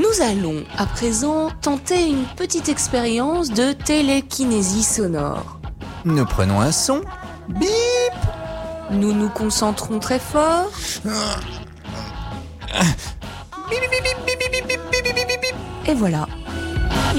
Nous allons à présent tenter une petite expérience de télékinésie sonore. Nous prenons un son. Bip. Nous nous concentrons très fort. Et voilà.